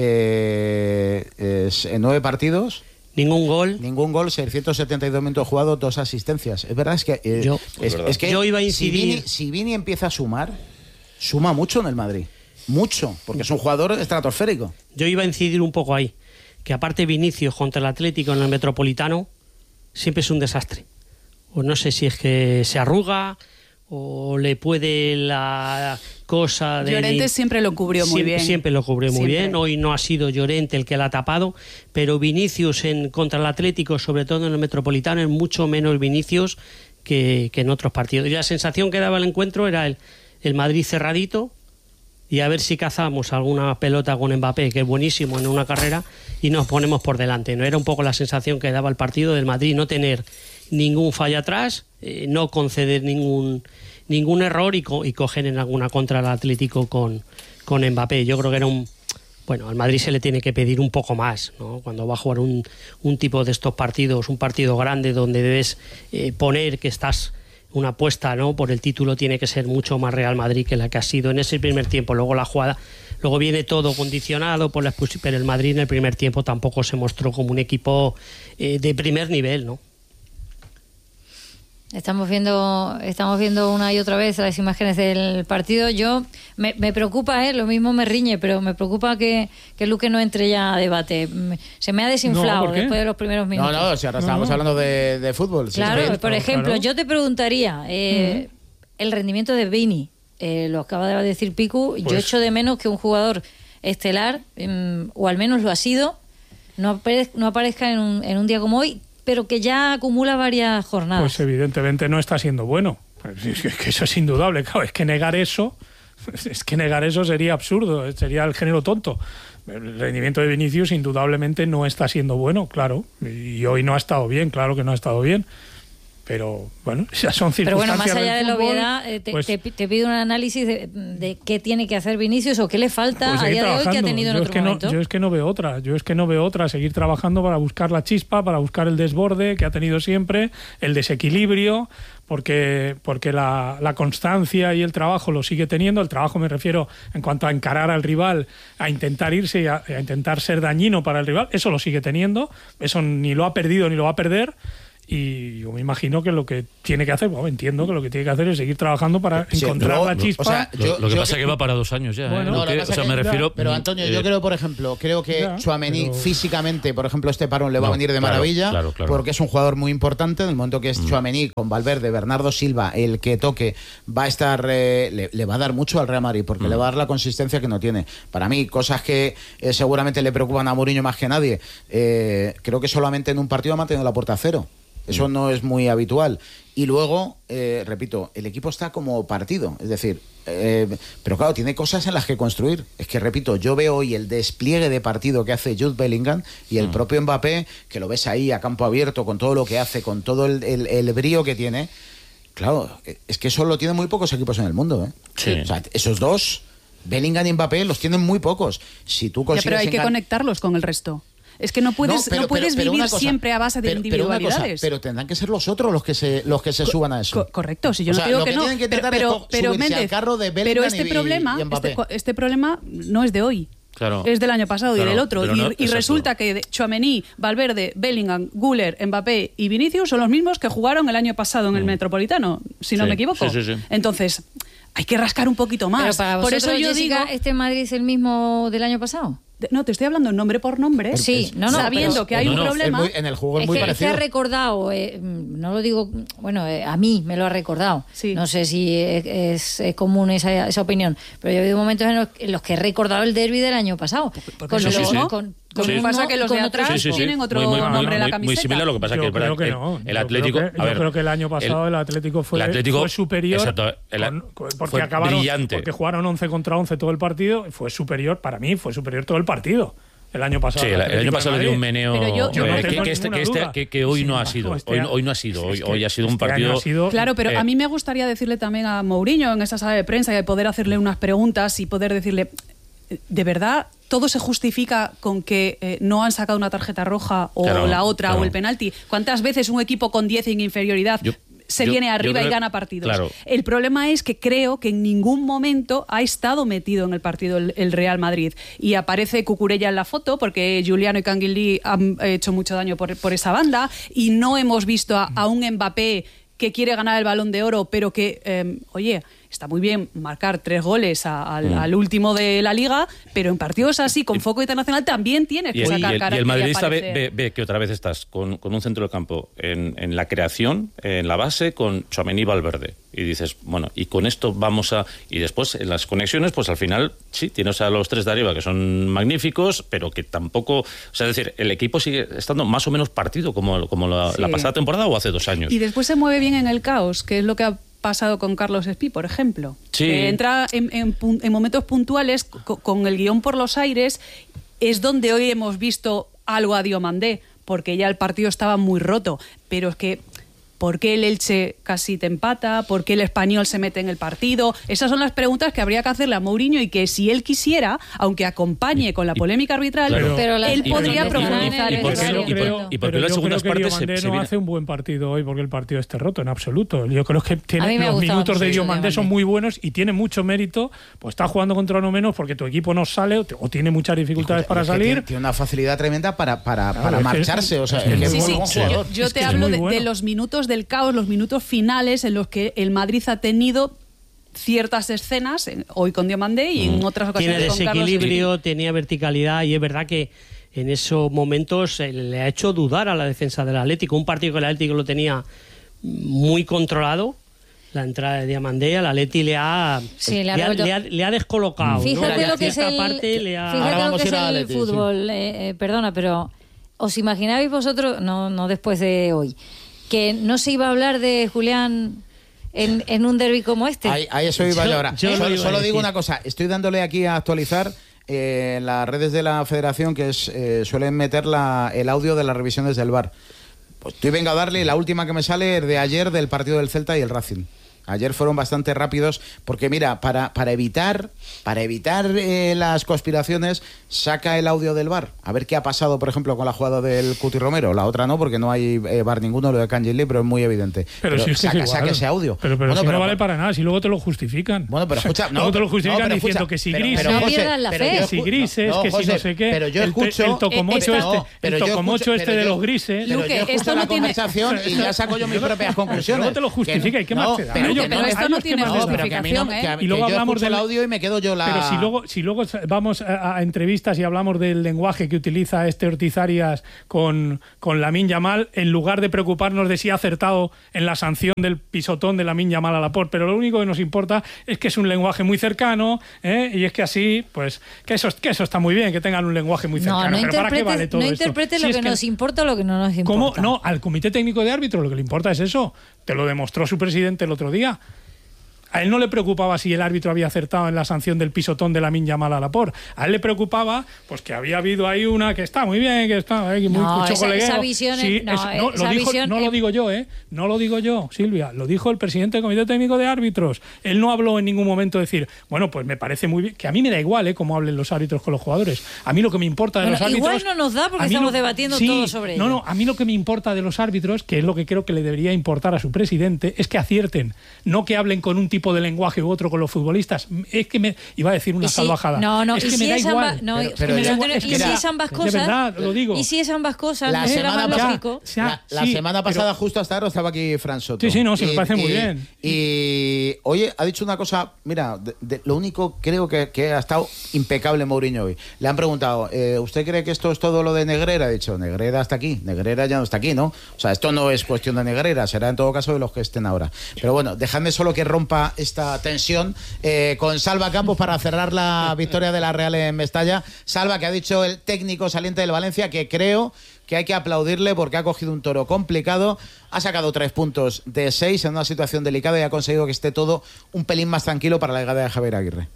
Eh, es, en nueve partidos...
Ningún gol.
Ningún gol, seiscientos setenta y dos minutos jugados, dos asistencias. Es verdad, es que... Eh,
yo,
es, es que
yo iba a incidir...
Si Vini, si Vini empieza a sumar, suma mucho en el Madrid. Mucho, porque es un jugador estratosférico.
Yo iba a incidir un poco ahí. Que aparte Vinicius contra el Atlético en el Metropolitano siempre es un desastre. O no sé si es que se arruga o le puede la cosa de...
Llorente siempre lo cubrió muy
siempre,
bien.
Siempre lo cubrió muy
siempre.
bien. Hoy no ha sido Llorente el que la ha tapado, pero Vinicius en, contra el Atlético, sobre todo en el Metropolitano, es mucho menos Vinicius que, que en otros partidos. Y la sensación que daba el encuentro era el, el Madrid cerradito, y a ver si cazamos alguna pelota con Mbappé, que es buenísimo en una carrera, y nos ponemos por delante. No era un poco la sensación que daba el partido del Madrid, no tener ningún fallo atrás, eh, no conceder ningún ningún error y, co y coger en alguna contra al Atlético con, con Mbappé. Yo creo que era un... Bueno, al Madrid se le tiene que pedir un poco más, ¿no? Cuando va a jugar un, un tipo de estos partidos, un partido grande donde debes eh, poner que estás... una apuesta, ¿no? Por el título tiene que ser mucho más Real Madrid que la que ha sido en ese primer tiempo. Luego la jugada, luego viene todo condicionado por la expulsión, pero el Madrid en el primer tiempo tampoco se mostró como un equipo eh, de primer nivel, ¿no?
Estamos viendo, estamos viendo una y otra vez las imágenes del partido. Yo me, me preocupa, ¿eh? Lo mismo me riñe, pero me preocupa que, que Luque no entre ya a debate. Se me ha desinflado
no,
después de los primeros minutos.
No, no, si ahora estábamos no. hablando de, de fútbol.
Claro,
sí, sí.
por ejemplo,
claro.
yo te preguntaría, eh, uh-huh. el rendimiento de Vini, eh, lo acaba de decir Picu, pues... yo echo de menos que un jugador estelar, um, o al menos lo ha sido, no, apare no aparezca en un, en un día como hoy, pero que ya acumula varias jornadas.
Pues evidentemente no está siendo bueno. Es que eso es indudable. Claro, es que negar eso, es que negar eso sería absurdo, sería el género tonto. El rendimiento de Vinicius indudablemente no está siendo bueno, claro. Y hoy no ha estado bien, claro que no ha estado bien. Pero bueno, esas son circunstancias.
Pero bueno, más allá de la
fútbol,
obviedad, eh, te,
pues,
te, te pido un análisis de, de qué tiene que hacer Vinicius o qué le falta
pues
a día de hoy que ha tenido en
yo
otro
es que
momento.
No, yo es que no veo otra, yo es que no veo otra, seguir trabajando para buscar la chispa, para buscar el desborde que ha tenido siempre, el desequilibrio, porque, porque la, la constancia y el trabajo lo sigue teniendo. El trabajo me refiero en cuanto a encarar al rival, a intentar irse y a, a intentar ser dañino para el rival, eso lo sigue teniendo, eso ni lo ha perdido ni lo va a perder. y yo me imagino que lo que tiene que hacer, bueno, entiendo que lo que tiene que hacer es seguir trabajando para
Sí,
encontrar
no,
la
no,
chispa.
o sea,
Lo,
yo-
lo que
yo-
pasa es que va para dos años ya.
Bueno,
¿eh?
no,
Lo que-
lo que pasa
o sea,
es que-
me refiero.
Pero
mm,
Antonio,
eh,
yo creo, por ejemplo, creo que
Ya,
Tchouaméni
pero-
físicamente, por ejemplo, este parón le va
No,
a venir de
claro,
maravilla,
claro, claro.
porque es un jugador muy importante. En el momento que es Tchouaméni con Valverde, Bernardo Silva, el que toque, va a estar, eh, le, le va a dar mucho al Real Madrid, porque le va a dar la consistencia que no tiene. Para mí, cosas que eh, seguramente le preocupan a Mourinho más que a nadie. Eh, creo que solamente en un partido ha mantenido la puerta a cero. Eso no es muy habitual. Y luego, eh, repito, el equipo está como partido. Es decir, eh, pero claro, tiene cosas en las que construir. Es que, repito, yo veo hoy el despliegue de partido que hace Jude Bellingham y el propio Mbappé, que lo ves ahí a campo abierto, con todo lo que hace, con todo el, el- el brío que tiene. Claro, es que eso lo tienen muy pocos equipos en el mundo, ¿eh?
Sí.
O sea, esos dos, Bellingham y Mbappé, los tienen muy pocos. Si tú
Ya,
consigues
pero hay que
engan-
conectarlos con el resto. Es que no puedes,
No, pero-
no puedes
pero- pero
vivir
una cosa,
siempre a base de
pero- pero una cosa,
individualidades.
Pero tendrán que ser los otros los que se los que se suban a eso.
Co- correcto, si yo
O
no
sea,
digo
lo
que,
que
no,
tienen que
pero,
intentar es
pero,
co-
pero,
subirse al
Méndez,
carro de
pero
Bellingham
este
y-
problema,
y Mbappé.
este, co- este problema no es de hoy.
Claro.
Es del año pasado
Claro,
y del otro.
pero
Y,
no-
y
exacto.
resulta que Tchouaméni, Valverde, Bellingham, Güler, Mbappé y Vinicius son los mismos que jugaron el año pasado en el Metropolitano, si no
Sí,
me equivoco.
sí, sí, sí.
Entonces, hay que rascar un poquito
Pero
más.
para
Por
vosotros,
eso yo
Jessica,
digo...
¿este Madrid es el mismo del año pasado?
No, te estoy hablando nombre por nombre.
Sí, no, no,
sabiendo
pero-
que hay
No,
un
no,
problema.
Es muy- en el juego es,
Es
muy
que, es que
parecido.
ha recordado, eh, no lo digo, bueno, eh, a mí me lo ha recordado.
Sí.
No sé si es, es- es común esa, esa opinión, pero yo he habido momentos en los, en los que he recordado el derbi del año pasado.
porque
eso
los-
sí, sí.
con-
Lo
con
que
uno-
pasa que los
con
de
otros-
atrás
Sí, sí, sí.
tienen otro
Muy, muy,
nombre
muy,
en la
muy-
camiseta.
muy similar, lo que pasa
Yo
que es verdad
creo que
el-
no.
el
Yo
Atlético.
creo que,
a
yo
ver,
creo que el año pasado el, Atlético fue,
el Atlético-
fue superior.
exacto, el-
con- con- porque
fue
acabaron,
brillante.
porque jugaron once contra once todo el partido. Fue superior, para mí, fue superior todo el partido. El año pasado.
Sí, el, el
Atlético
año
de
pasado le dio un
Madrid.
meneo
Pero yo-
Yo no
eh, que,
tengo
que este,
ninguna
que, este-
duda.
que- que hoy
Sin
no ha
embargo,
sido.
este
Hoy,
año-
hoy no ha sido. Hoy,
es que
hoy ha sido un
este año
partido.
ha sido-
Claro, pero
Eh,
a mí me gustaría decirle también a Mourinho en esa sala de prensa y poder hacerle unas preguntas y poder decirle, ¿de verdad todo se justifica con que eh, no han sacado una tarjeta roja o
Claro,
la otra
claro.
o el penalti? ¿Cuántas veces un equipo con diez en inferioridad
Yo-
se
yo-
viene
yo
arriba
creo-
y gana partidos?
claro.
El problema es que creo que en ningún momento ha estado metido en el partido el, el Real Madrid. Y aparece Cucurella en la foto porque Juliano y Canguilí han hecho mucho daño por, por esa banda y no hemos visto a, a un Mbappé que quiere ganar el Balón de Oro, pero que, eh, oye, está muy bien marcar tres goles a- al,
Mm.
al último de la Liga, pero en partidos así, con foco internacional, también tienes que
Y, el-
sacar
y el, y
carácter
el
y
madridista ve,
aparecer.
ve- ve que otra vez estás con, con un centro del campo en, en la creación, en la base, con Tchouaméni y Valverde. Y dices, bueno, y con esto vamos a... Y después, en las conexiones, pues al final, sí, tienes a los tres de arriba que son magníficos, pero que tampoco... O sea, es decir, el equipo sigue estando más o menos partido como, como la,
Sí.
la pasada temporada o hace dos años.
Y después se mueve bien en el caos, que es lo que ha pasado con Carlos Espí, por ejemplo.
Sí.
Que entra en, en pun- en momentos puntuales co- con el guión por los aires, es donde hoy hemos visto algo a Diomandé, porque ya el partido estaba muy roto, pero es que ¿por qué el Elche casi te empata? ¿Por qué el Español se mete en el partido? Esas son las preguntas que habría que hacerle a Mourinho y que si él quisiera, aunque acompañe con la polémica arbitral,
Claro.
Pero las-
él
y-
podría
y- y-
profundizar
y- y
en
por
ese
qué-
área.
y por-
Pero-
y por qué
pero
las
yo
segundas
creo que
partes se-
Diomandé
se
no
viene-
hace un buen partido hoy porque el partido esté roto, en absoluto. Yo creo que
A mí
tiene,
me ha
los
gustado
minutos de
mucho
Diomandé son
Diomandé.
muy buenos y tiene mucho mérito. Pues está jugando contra uno menos porque tu equipo no sale o, te- o tiene muchas dificultades para
Es que
salir.
Tiene, tiene una facilidad tremenda para, para,
Claro,
para
es que
marcharse.
es-
O sea,
es que
es que es
Sí,
muy
sí,
buen
sí.
jugador.
Yo
Es
te
que es
hablo
muy
de,
bueno.
de los minutos del caos, los minutos finales en los que el Madrid ha tenido ciertas escenas, en- hoy con Diomandé y en otras
Tiene
ocasiones con Carlos
desequilibrio, tenía verticalidad y es verdad que en esos momentos eh, le ha hecho dudar a la defensa del Atlético. Un partido que el Atlético lo tenía muy controlado. La entrada de Diamandé al Atleti le ha,
Sí, le ha
le ha,
revuelto.
le ha- le ha descolocado.
Fíjate
¿no?
lo que es
Cierta
el,
parte le ha-
fíjate
Ahora
lo
vamos
que
a ir
es
al
el
Atleti, sí.
fútbol, eh, eh, perdona, pero ¿os imaginabais vosotros, no, no después de hoy, que no se iba a hablar de Julián en, en un derbi como este?
Ahí, ahí eso iba
Yo-
yo ahora.
yo lo
solo
iba a
solo
decir.
digo una cosa. Estoy dándole aquí a actualizar eh, en las redes de la federación que es, eh, suelen meter la, el audio de las revisiones del V A R. Pues estoy venga a darle la última que me sale de ayer del partido del Celta y el Racing. Ayer fueron bastante rápidos porque, mira, para, para evitar, para evitar eh, las conspiraciones, saca el audio del V A R. A ver qué ha pasado, por ejemplo, con la jugada del Cuti Romero. La otra no, porque no hay eh, V A R ninguno, lo de Kangin Lee, pero es muy evidente.
Pero, pero si es que
saca,
es
saca ese audio.
Pero, pero
bueno,
si
pero,
no vale para nada, si luego te lo justifican.
Bueno, pero escucha, no,
luego te lo justifican
no,
diciendo
escucha,
que si
pero,
grises,
pero,
no
José,
pierdas la
pero
fe.
yo
que si
escu-
grises,
no,
que
José,
si no sé qué.
Pero yo
el,
escucho
el tocomocho
eh,
este,
no, pero
el
yo
tocomocho
escucho,
este
pero
de
yo-
los grises.
Pero
Luque,
yo escucho
esto no
la
tiene-
conversación y ya saco yo mis propias conclusiones.
Luego te lo justifica, ¿y qué más te da?
pero
Ellos-
que
pero
no,
esto
a
no
ellos
tiene
qué más les da.
no, pero que a mí no, que a-
Y luego
que yo
hablamos
escucho
del
el audio y me quedo yo la...
Pero si luego, si luego vamos a, a entrevistas y hablamos del lenguaje que utiliza este Ortiz Arias con, con Lamine Yamal, en lugar de preocuparnos de si ha acertado en la sanción del pisotón de Lamine Yamal a Laporte, pero lo único que nos importa es que es un lenguaje muy cercano, ¿eh? Y es que así, pues, que eso, que eso está muy bien, que tengan un lenguaje muy cercano.
No, no
pero ¿para qué
interpretes,
vale todo
no
esto?
interpretes
Si
lo
es
que, nos importa o lo que no nos importa.
¿Cómo? No, al Comité Técnico de Árbitros lo que le importa es eso. Te lo demostró su presidente el otro día. A él no le preocupaba si el árbitro había acertado en la sanción del pisotón de Lamine Yamal a Laporte. A él le preocupaba pues que había habido ahí una que está muy bien, que está ahí muy
No, esa-
chocolegueo.
esa visión es-
Sí,
no,
es- no,
esa
lo dijo-
visión
no
es-
lo digo yo, ¿eh? No lo digo yo, Silvia. Lo dijo el presidente del Comité Técnico de Árbitros. Él no habló en ningún momento de decir, bueno, pues me parece muy bien, que a mí me da igual, ¿eh? Cómo hablen los árbitros con los jugadores. A mí lo que me importa de
Bueno,
los árbitros...
igual no nos da porque
a mí
estamos
lo-
debatiendo
sí,
todo sobre
no,
ello.
No, a mí lo que me importa de los árbitros, que es lo que creo que le debería importar a su presidente, es que acierten, no que hablen con un tipo de lenguaje u otro con los futbolistas. Es que me iba a decir una
Y si-
salvajada.
No, no,
es
y
que
si
me da
es
igual.
amba- no,
Pero-
y-
pero
José
yo-
Antonio,
es que
y si
era-
es ambas
de
cosas,
verdad, lo digo.
y si es ambas cosas,
La
no era
semana
más
pasada-
lógico.
O sea,
La, la
sí,
semana
pero-
pasada, justo hasta ahora, estaba aquí Fran Soto.
Sí, sí, no, sí, me
Y-
parece muy
y-
bien.
Y, oye, ha dicho una cosa, mira, de- de- lo único creo que, que ha estado impecable Mourinho hoy. Le han preguntado, eh, ¿usted cree que esto es todo lo de Negreira? Ha dicho, Negreira está aquí, Negreira ya no está aquí, ¿no? O sea, esto no es cuestión de Negreira, será en todo caso de los que estén ahora. Pero bueno, dejadme solo que rompa esta tensión eh, con Salva Campos para cerrar la victoria de la Real en Mestalla. Salva, que ha dicho el técnico saliente del Valencia, que creo que hay que aplaudirle porque ha cogido un toro complicado, ha sacado tres puntos de seis en una situación delicada y ha conseguido que esté todo un pelín más tranquilo para la llegada de Javier Aguirre.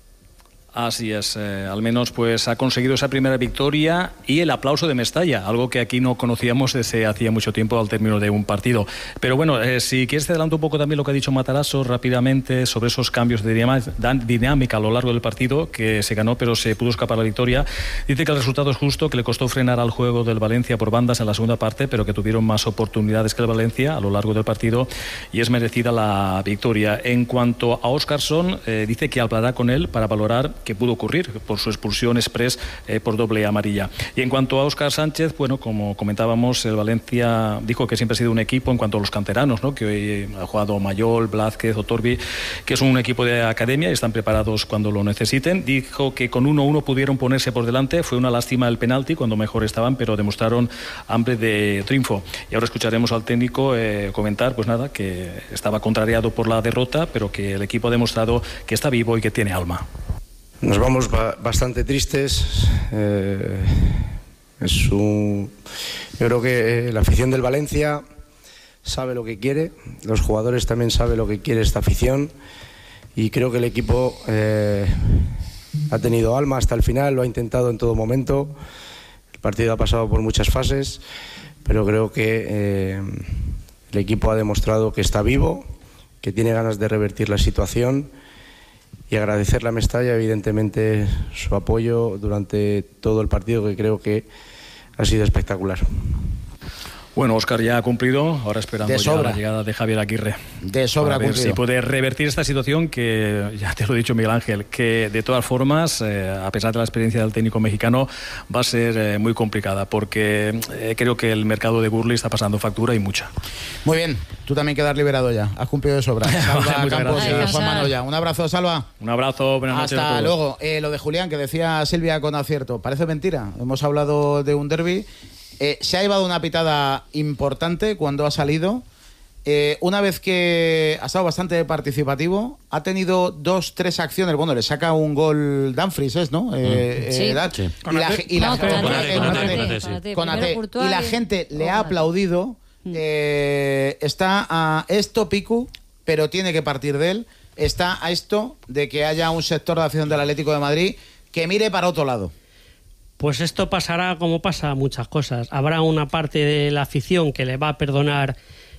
Así es, eh, al menos pues ha conseguido esa primera victoria y el aplauso de Mestalla, algo que aquí no conocíamos desde hacía mucho tiempo al término de un partido. Pero bueno, eh, si quieres te adelanto un poco también lo que ha dicho Matarazzo rápidamente sobre esos cambios de dinámica a lo largo del partido, que se ganó pero se pudo escapar la victoria. Dice que el resultado es justo, que le costó frenar al juego del Valencia por bandas en la segunda parte, pero que tuvieron más oportunidades que el Valencia a lo largo del partido y es merecida la victoria. En cuanto a Óscarson, eh, dice que hablará con él para valorar que pudo ocurrir por su expulsión express eh, por doble amarilla. Y en cuanto a Óscar Sánchez, bueno, como comentábamos, el Valencia dijo que siempre ha sido un equipo en cuanto a los canteranos, ¿no? Que hoy ha jugado Mayol, Blázquez o Torbi, que es un equipo de academia y están preparados cuando lo necesiten. Dijo que con uno uno pudieron ponerse por delante, fue una lástima el penalti cuando mejor estaban, pero demostraron hambre de triunfo. Y ahora escucharemos al técnico eh, comentar, pues nada, que estaba contrariado por la derrota, pero que el equipo ha demostrado que está vivo y que tiene alma.
Nos vamos ba- bastante tristes. Eh, es un, yo creo que eh, la afición del Valencia sabe lo que quiere, los jugadores también saben lo que quiere esta afición y creo que el equipo eh, ha tenido alma hasta el final, lo ha intentado en todo momento. El partido ha pasado por muchas fases, pero creo que eh, el equipo ha demostrado que está vivo, que tiene ganas de revertir la situación. Y agradecerle a Mestalla, evidentemente, su apoyo durante todo el partido, que creo que ha sido espectacular.
Bueno, Óscar ya ha cumplido, ahora esperando
De
ya
sobra.
la llegada de Javier Aguirre.
De sobra
a ver
cumplido.
si puede revertir esta situación que, ya te lo he dicho Miguel Ángel, que de todas formas, eh, a pesar de la experiencia del técnico mexicano, va a ser eh, muy complicada, porque eh, creo que el mercado de Gurley está pasando factura y mucha.
Muy bien, tú también quedas liberado ya, has cumplido de sobra. Salva
Muchas
Campos
gracias.
y Juan Manoya. Un abrazo, Salva.
Un abrazo, buenas noches a
Hasta
todos.
luego. Eh, lo de Julián, que decía Silvia con acierto, parece mentira. Hemos hablado de un derbi. Eh, se ha llevado una pitada importante cuando ha salido. Eh, una vez que ha estado bastante participativo, ha tenido dos, tres acciones. Bueno, le saca un gol Dumfries, ¿es, no? Eh,
Sí.
eh, Dan-
Sí.
Y la,
Conate.
y la-
No, Konate,
Konate,
Konate,
Konate,
Konate, sí.
Konate.
Konate.
Primero Courtois
Y la
y-
gente le ha
Konate.
aplaudido. Eh, está a esto, Picu, pero tiene que partir de él. Está a esto de que haya un sector de acción del Atlético de Madrid que mire para otro lado.
Pues esto pasará como pasa muchas cosas. Habrá una parte de la afición que le va a perdonar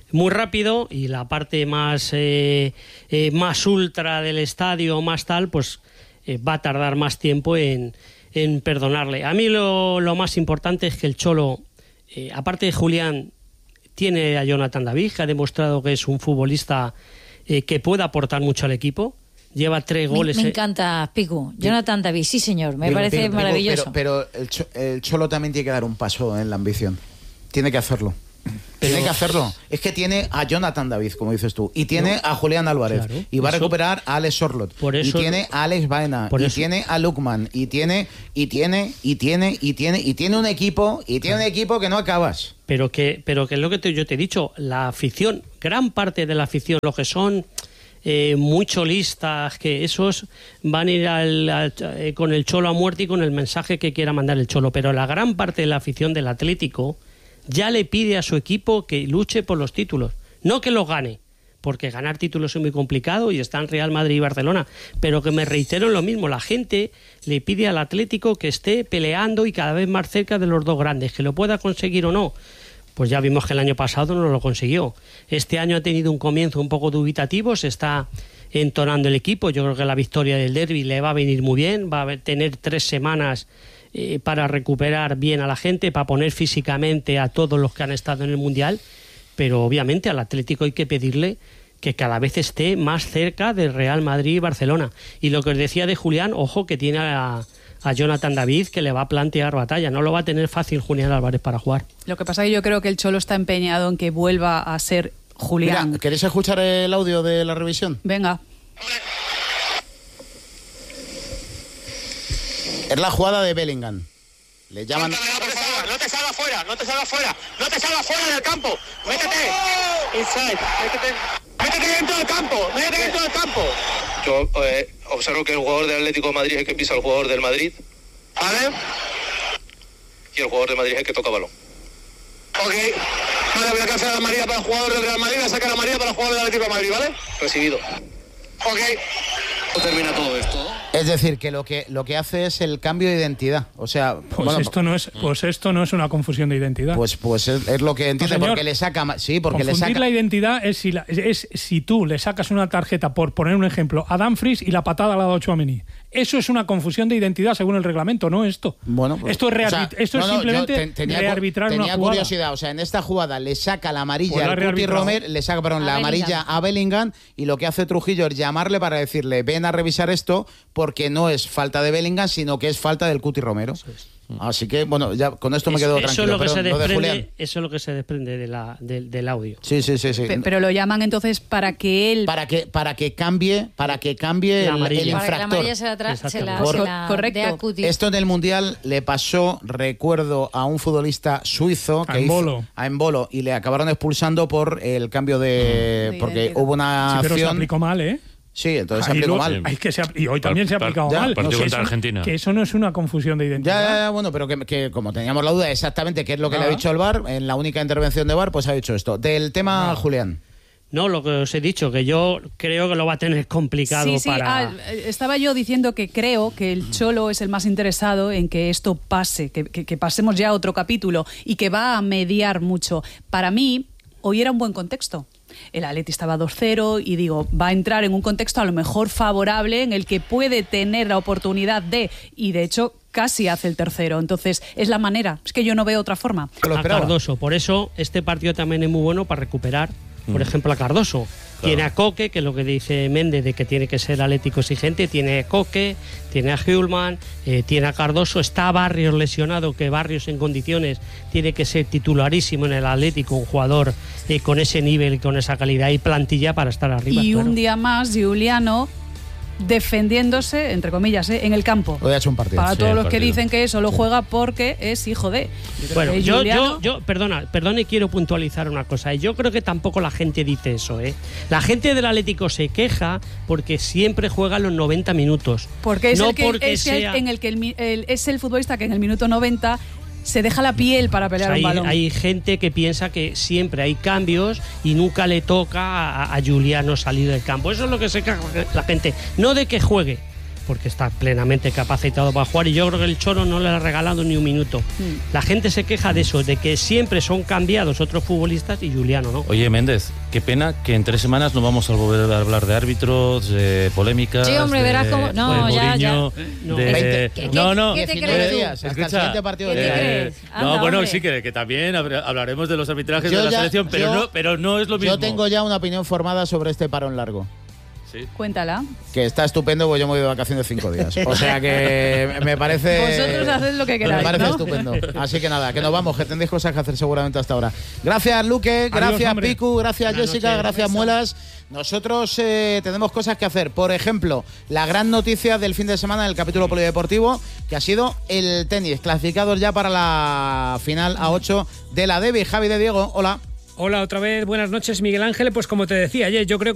muy rápido, y la parte más, eh, eh, más ultra del estadio, más tal, pues eh, va a tardar más tiempo en, en perdonarle. A mí lo, lo más importante es que el Cholo, eh, aparte de Julián, tiene a Jonathan David, que ha demostrado que es un futbolista eh, que puede aportar mucho al equipo. Lleva tres goles.
Me, me encanta, Pico. Jonathan David, sí señor, me
Digo,
parece
digo,
maravilloso.
Pero, pero el, Cho- el Cholo también tiene que dar un paso en la ambición. Tiene que hacerlo.
Pero-
tiene que hacerlo. Es que tiene a Jonathan David, como dices tú, y tiene
No.
a Julián Álvarez,
Claro,
y va a
eso-
recuperar a Alex Sorlot,
Por eso-
y tiene a Alex Baena,
por
y
eso-
tiene a Lukman, y tiene, y tiene, y tiene, y tiene, y tiene un equipo, y tiene un equipo que no acabas.
Pero que, pero que es lo que te- yo te he dicho, la afición, gran parte de la afición, los que son eh, muy cholistas, que esos van a ir al- al- eh, con el Cholo a muerte y con el mensaje que quiera mandar el Cholo, pero la gran parte de la afición del Atlético ya le pide a su equipo que luche por los títulos, no que los gane, porque ganar títulos es muy complicado y están Real Madrid y Barcelona, pero que me reitero en lo mismo, la gente le pide al Atlético que esté peleando y cada vez más cerca de los dos grandes, que lo pueda conseguir o no. Pues ya vimos que el año pasado no lo consiguió. Este año ha tenido un comienzo un poco dubitativo, se está entonando el equipo. Yo creo que la victoria del derbi le va a venir muy bien, va a tener tres semanas eh, para recuperar bien a la gente, para poner físicamente a todos los que han estado en el Mundial, pero obviamente al Atlético hay que pedirle que cada vez esté más cerca del Real Madrid y Barcelona. Y lo que os decía de Julián, ojo que tiene a, a Jonathan David, que le va a plantear batalla. No lo va a tener fácil Julián Álvarez para jugar.
Lo que pasa es que yo creo que el Cholo está empeñado en que vuelva a ser Julián.
Mira, ¿queréis escuchar el audio de la revisión?
Venga.
Es la jugada de Bellingham. Le llaman...
No te salgas, no te salgas fuera, no te salgas fuera, no te salgas fuera del campo. Métete. Inside, métete. Métete dentro del campo, métete dentro del campo.
Yo eh, observo que el jugador del Atlético de Madrid es el que pisa al jugador del Madrid.
¿Vale?
Y el jugador del Madrid es el que toca balón.
Ok. Vale, voy a cancelar la amarilla para el jugador del Real Madrid, voy a sacar la amarilla para el jugador del Atlético de Madrid, ¿vale?
Recibido.
Ok.
Termina todo esto.
Es decir, que lo que lo que hace es el cambio de identidad. O sea,
Pues,
bueno,
esto no es, pues esto no es una confusión de identidad.
pues pues es, es lo que entiende,
No, señor.
porque le saca ma- sí, porque le
Confundir
saca
la identidad es si, la- es, es si tú le sacas una tarjeta, por poner un ejemplo, a Dumfries y la patada la da a Tchouaméni. Eso es una confusión de identidad según el reglamento, no esto.
Bueno, pues,
esto es,
o sea,
rearbit- esto
no,
es
no, yo
simplemente
ten- tenía cu-
rearbitrar
tenía
una jugada.
curiosidad, o sea, en esta jugada le saca la amarilla
Pues la
al Cuti
rearbitrado.
Romer, le saca perdón,
A
la
Bellingham.
amarilla a Bellingham, y lo que hace Trujillo es llamarle para decirle, ven a revisar esto, porque no es falta de Bellingham, sino que es falta del Cuti Romero. Así que, bueno, ya con esto me quedo
eso,
tranquilo.
es lo que
pero
se
lo de Julián.
desprende, eso es lo que se desprende de la, del- del audio.
Sí, sí, sí, sí.
Pe- Pero lo llaman entonces para que él...
Para que, para que cambie, para que cambie
La
el,
amarilla.
el
Para que la
infractor.
amarilla se la, tra- se la,
Por-
se la
correcto.
dé a Cuti.
Esto en el Mundial le pasó, recuerdo, a un futbolista suizo que
A Embolo.
hizo- a Embolo, y le acabaron expulsando por el cambio de...
De
porque
identidad.
hubo una
Sí, pero se
acción...
aplicó mal, ¿eh?
Sí, entonces se
Ahí
aplicó
lo-
mal.
ay, que se apl- y hoy también se ha
Par-
aplicado
ya,
mal.
partido
que
contra
eso-
Argentina.
Que eso no es una confusión de identidad.
Ya, ya, bueno, pero que, que como teníamos la duda exactamente qué es lo que le ha
Ah.
dicho el V A R, en la única intervención de V A R, pues ha dicho esto. Del tema, Julián.
No, lo que os he dicho, que yo creo que lo va a tener complicado
Sí, sí,
para...
ah, estaba yo diciendo que creo que el Cholo es el más interesado en que esto pase, que, que- que pasemos ya a otro capítulo y que va a mediar mucho. Para mí, hoy era un buen contexto. El Atleti estaba dos cero y digo, va a entrar en un contexto a lo mejor favorable en el que puede tener la oportunidad de, y de hecho casi hace el tercero. Entonces, es la manera. Es que yo no veo otra forma.
Lo
a
esperaba.
Cardoso. Por eso este partido también es muy bueno para recuperar, por ejemplo, a Cardoso. Tiene a Coque, que es lo que dice Méndez, de que tiene que ser atlético exigente. Tiene a Coque, tiene a Hulman, eh, tiene a Cardoso. Está Barrios lesionado, que Barrios en condiciones tiene que ser titularísimo en el Atlético, un jugador eh, con ese nivel y con esa calidad y plantilla para estar arriba.
Y
claro.
un día más, Giuliano defendiéndose, entre comillas, ¿eh? en el campo.
Hoy ha hecho un partido.
Para
Sí,
todos
el
los que
partido.
dicen que solo juega porque es hijo de. Yo creo
Bueno,
que
yo,
Giuliano-
yo, yo, perdona, perdone, quiero puntualizar una cosa. Yo creo que tampoco la gente dice eso, ¿eh? La gente del Atlético se queja porque siempre juega los noventa minutos.
Porque es,
no
el que,
porque
es el
sea-
en el que el, mi- el- es el futbolista que en el minuto noventa se deja la piel para pelear
hay,
un balón.
hay gente que piensa que siempre hay cambios y nunca le toca a, a Giuliano salir del campo. Eso es lo que se queja la gente. No de que juegue, porque está plenamente capacitado para jugar y yo creo que el Cholo no le ha regalado ni un minuto.
Mm.
La gente se queja de eso, de que siempre son cambiados otros futbolistas y Juliano no.
Oye, Méndez, qué pena que en tres semanas no vamos a volver a hablar de árbitros, de polémicas.
Sí, hombre,
de,
verás cómo- no,
de
ya,
Mourinho,
ya.
No.
de-
veinte,
¿Qué-
no, no,
qué te
diecinueve
crees tú?
días, hasta el
Escucha,
siguiente partido
¿Qué
de
te
Liga.
crees?
Eh,
Anda,
no, bueno,
hombre.
sí que, que también habr- hablaremos de los arbitrajes
Yo
de la
ya-
selección, pero,
yo-
no, pero no es lo mismo.
Yo tengo ya una opinión formada sobre este parón largo.
Sí.
Cuéntala.
Que está estupendo, porque yo me voy de vacaciones cinco días. O sea que me parece...
Vosotros haced lo que queráis,
Me parece
¿no?
estupendo. Así que nada, que nos vamos, que tendréis cosas que hacer seguramente hasta ahora. Gracias, Luque. Gracias,
hombre.
Picu. Gracias,
Buenas
Jessica.
noches.
Gracias, Muelas. Nosotros eh, tenemos cosas que hacer. Por ejemplo, la gran noticia del fin de semana en el capítulo polideportivo, que ha sido el tenis, clasificados ya para la final A ocho de la Devi. Javi de Diego, hola.
Hola otra vez, buenas noches Miguel Ángel. Pues como te decía ayer, yo creo que